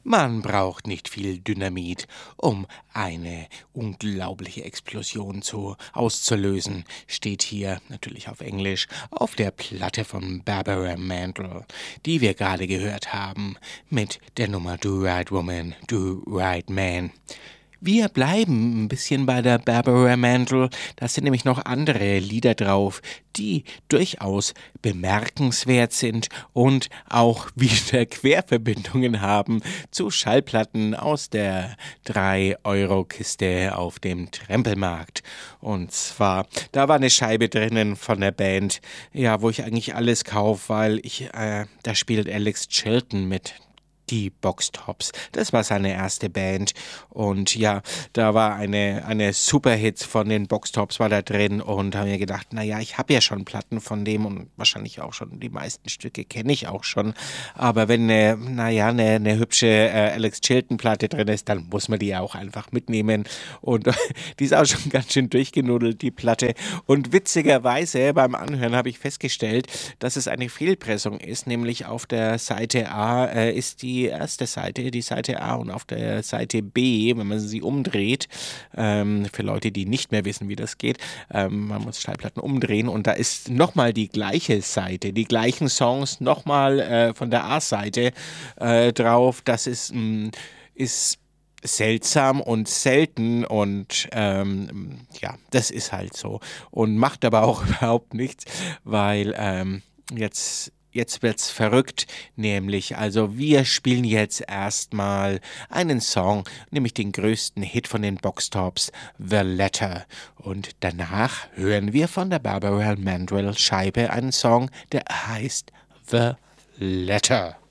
Man braucht nicht viel Dynamit, um eine unglaubliche Explosion auszulösen, steht hier natürlich auf Englisch auf der Platte von Barbara Mandrell, die wir gerade gehört haben, mit der Nummer Do Right Woman, Do Right Man. Wir bleiben ein bisschen bei der Barbara Mandrell. Da sind nämlich noch andere Lieder drauf, die durchaus bemerkenswert sind und auch wieder Querverbindungen haben zu Schallplatten aus der 3-Euro-Kiste auf dem Trempelmarkt. Und zwar, da war eine Scheibe drinnen von der Band, ja, wo ich eigentlich alles kaufe, weil da spielt Alex Chilton mit. Die Boxtops. Das war seine erste Band. Und ja, da war eine Superhits von den Boxtops war da drin und habe mir gedacht, naja, ich habe ja schon Platten von dem und wahrscheinlich auch schon die meisten Stücke kenne ich auch schon. Aber wenn eine hübsche Alex Chilton-Platte drin ist, dann muss man die auch einfach mitnehmen. Und die ist auch schon ganz schön durchgenudelt, die Platte. Und witzigerweise beim Anhören habe ich festgestellt, dass es eine Fehlpressung ist, nämlich auf der Seite A ist die erste Seite, die Seite A, und auf der Seite B, wenn man sie umdreht, für Leute, die nicht mehr wissen, wie das geht, man muss Schallplatten umdrehen und da ist nochmal die gleiche Seite, die gleichen Songs nochmal von der A-Seite drauf. Das ist seltsam und selten und ja, das ist halt so und macht aber auch überhaupt nichts, weil Jetzt wird's verrückt, nämlich, also wir spielen jetzt erstmal einen Song, nämlich den größten Hit von den Boxtops, The Letter. Und danach hören wir von der Barbara Mandrell Scheibe einen Song, der heißt The Letter.